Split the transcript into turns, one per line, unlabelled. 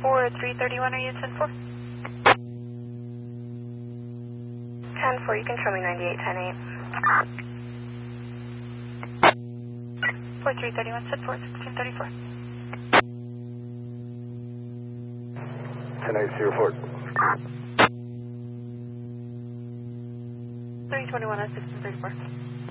4331, are you 10-4?
10-4, you can show me 98, 10-8.
4331, 10-4, 1634.
10-8, Sierra Fort.
321 on 1634.